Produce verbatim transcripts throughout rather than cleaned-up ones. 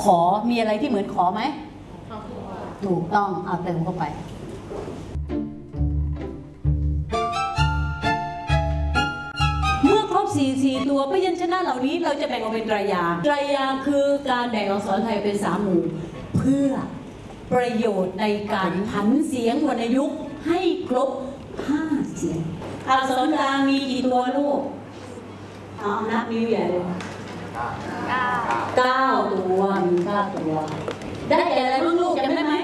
ขอมีอะไรที่เหมือนขอไหมถูกต้องเอาเติมเข้าไปเมื่อครบสี่ สี่ตัวพยัญชนะเหล่านี้เราจะแบ่งออกเป็นไตรยางค์ไตรยางค์คือการแบ่งอักษรไทยเป็นสามหมู่เพื่อประโยชน์ในการผันเสียงวรรณยุกต์ให้ครบห้าเสียงอักษรกลางมีกี่ตัวลูกเอานับนิ้วใหญ่เลยเก้าตัวมีเก้าตัวได้แก่อะไรบ้างลูกจำได้ไหม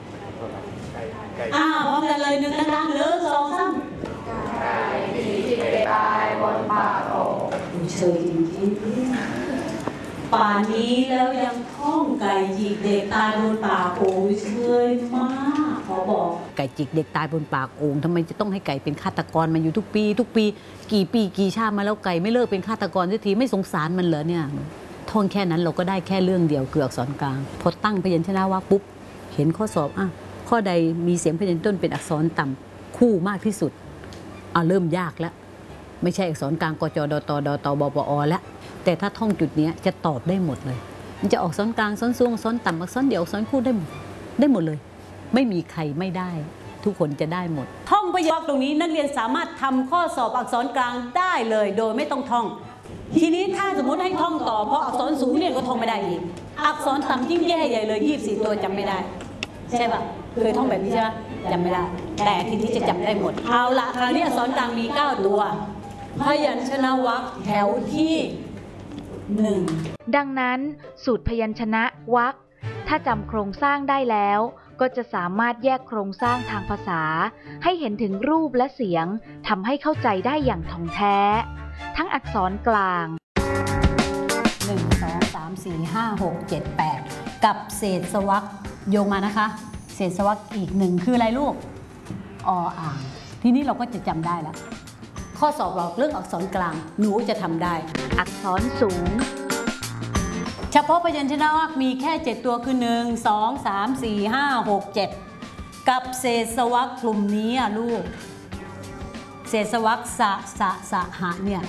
อ้าวพร้อมกันเลยหนึ่งดังๆเลยสองสามไก่จิกเด็กตายบนป่าโอ่งเชยจริงๆป่านี้แล้วยังท่องไก่จิกเด็กตายบนป่าโอ่งเชยมากขอบอกไก่จิกเด็กตายบนปากโอ่งทำไมจะต้องให้ไก่เป็นฆาตกรมาอยู่ทุกปีทุกปีกี่ปีกี่ชาติมาแล้วไก่ไม่เลิกเป็นฆาตกรสักทีไม่สงสารมันเหรอเนี่ยท่องแค่นั้นเราก็ได้แค่เรื่องเดียวคืออักษรกลางพอตั้งพยัญชนะวรรคปุ๊บเห็นข้อสอบอ่ะข้อใดมีเสียงพยัญชนะต้นเป็นอักษรต่ำคู่มากที่สุดอ่ะเริ่มยากแล้วไม่ใช่อักษรกลางกจดตดตบปอแล้วแต่ถ้าท่องจุดนี้จะตอบได้หมดเลยมันจะออกอักษรกลางอักษรสูงอักษรต่ำอักษรเดี่ยวอักษรคู่ได้ได้หมดเลยไม่มีใครไม่ได้ทุกคนจะได้หมดท่องพยัญชนะตรงนี้นักเรียนสามารถทำข้อสอบอักษรกลางได้เลยโดยไม่ต้องท่องทีนี้ถ้าสมมติให้ท่องต่อเพราะอักษรสูงเนี่ยก็ท่องไม่ได้อีกอักษรต่ำยิ่งแย่ใหญ่เลยยี่สิบสี่ตัวจำไม่ได้ใช่ป่ะเคยท่องแบบนี้ใช่ไหมจำไม่ได้แต่ทีนี้จะจำได้หมดเอาละคราวนี้อักษรกลางมีเก้าตัวพยัญชนะวรรคแถวที่หนึ่งดังนั้นสูตรพยัญชนะวรรคถ้าจำโครงสร้างได้แล้วก็จะสามารถแยกโครงสร้างทางภาษาให้เห็นถึงรูปและเสียงทำให้เข้าใจได้อย่างท่องแท้ทั้งอักษรกลางหนึ่ง สอง สาม สี่ ห้า หก เจ็ด แปดกับเศษสวรรคโยงมานะคะเศษสวรรคอีกหนึ่งคืออะไรลูกออ่างทีนี้เราก็จะจำได้แล้วข้อสอบบอกเรื่องอักษรกลางหนูจะทำได้อักษรสูงเฉพาะพยัญชนะวรรคมีแค่เจ็ดตัวคือหนึ่ง สอง สาม สี่ ห้า หก เจ็ดกับเศษสวรรคกลุ่มนี้อ่ะลูกเศษสวรรคสะสะสะหะเนี่ย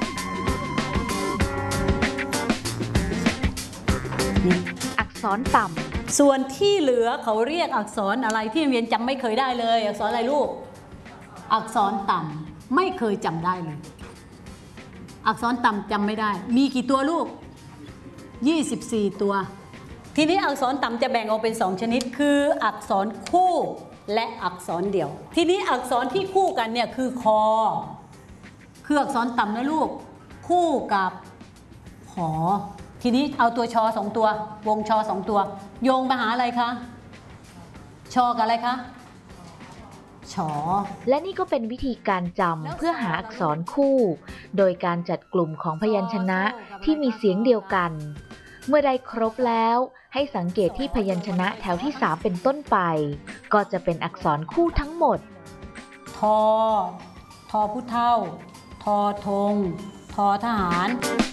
อักษรต่ำส่วนที่เหลือเขาเรียกอักษรอะไรที่เรียนจำไม่เคยได้เลยอักษรอะไรลูกอักษรต่ำไม่เคยจำได้เลยอักษรต่ำจำไม่ได้มีกี่ตัวลูกยี่สิบสี่ตัวทีนี้อักษรต่ำจะแบ่งออกเป็นสองชนิดคืออักษรคู่และอักษรเดี่ยวทีนี้อักษรที่คู่กันเนี่ยคือคอคืออักษรต่ำนะลูกคู่กับหอทีนี้เอาตัวชอสองตัววงชอสองตัวโยงมาหาอะไรคะชอกับอะไรคะชอและนี่ก็เป็นวิธีการจำเพื่อหาอักษรคู่โดยการจัดกลุ่มของพยัญชนะที่มีเสียงเดียวกันเมื่อได้ครบแล้วให้สังเกตที่พยัญชนะแถวที่สามเป็นต้นไปก็จะเป็นอักษรคู่ทั้งหมดทอทอผู้เฒ่าทอธงทอทหาร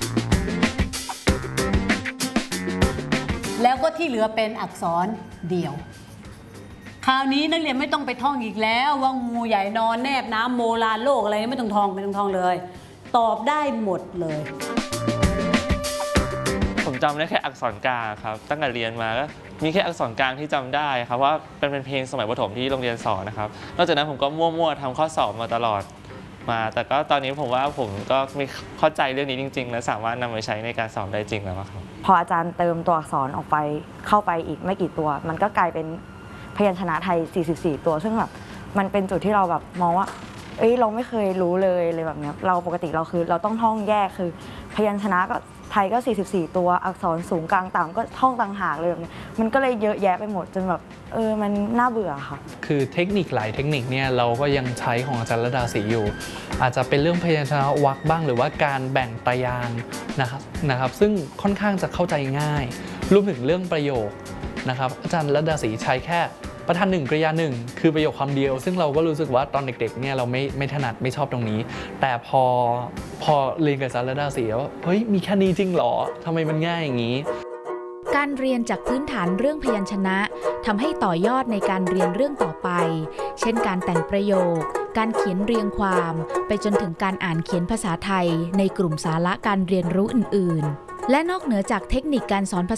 แล้วก็ที่เหลือเป็นอักษรเดี่ยวคราวนี้นักเรียนไม่ต้องไปท่องอีกแล้วว่างูใหญ่นอนแนบน้ำโมลานโลกอะไรไม่ต้องท่องไม่ต้องท่องเลยตอบได้หมดเลยผมจำได้แค่อักษรกลางครับตั้งแต่เรียนมาก็มีแค่อักษรกลางที่จำได้ครับว่าเป็นเป็นเพลงสมัยประถมที่โรงเรียนสอนนะครับนอกจากนั้นผมก็มั่วๆทำข้อสอบมาตลอดมาแต่ก็ตอนนี้ผมว่าผมก็มีเข้าใจเรื่องนี้จริงๆและสามารถนำไปใช้ในการสอบได้จริงแล้วครับพออาจารย์เติมตัวอักษรออกไปเข้าไปอีกไม่กี่ตัวมันก็กลายเป็นพยัญชนะไทยสี่สิบสี่ตัวซึ่งแบบมันเป็นจุดที่เราแบบมองว่าเอ้ยเราไม่เคยรู้เลยเลยแบบนี้เราปกติเราคือเราต้องท่องแยกคือพยัญชนะก็ไทยก็สี่สิบสี่ตัวอักษรสูงกลางต่ำก็ท่องต่างหากเลยแบบนี้มันก็เลยเยอะแยะไปหมดจนแบบเออมันน่าเบื่อค่ะคือเทคนิคหลายเทคนิคเนี่ยเราก็ยังใช้ของอาจารย์ระดาศรีอยู่อาจจะเป็นเรื่องพยัญชนะวรรคบ้างหรือว่าการแบ่งไตรยางค์นะครับนะครับซึ่งค่อนข้างจะเข้าใจง่ายรวมถึงเรื่องประโยคนะครับอาจารย์ระดาศรีใช้แค่ประธานหนึ่งกริยาหนึ่งคือประโยคคำเดียวซึ่งเราก็รู้สึกว่าตอนเด็กๆเนี่ยเราไม่ไม่ถนัดไม่ชอบตรงนี้แต่พอพอเรียนกับอาจารย์ระดาศรีว่าเฮ้ยมีแค่นี้จริงหรอทำไมมันง่ายอย่างนี้การเรียนจากพื้นฐานเรื่องพยัญชนะทำให้ต่อยอดในการเรียนเรื่องต่อไปเช่นการแต่งประโยคการเขียนเรียงความไปจนถึงการอ่านเขียนภาษาไทยในกลุ่มสาระการเรียนรู้อื่นๆและนอกเหนือจากเทคนิคการสอนภา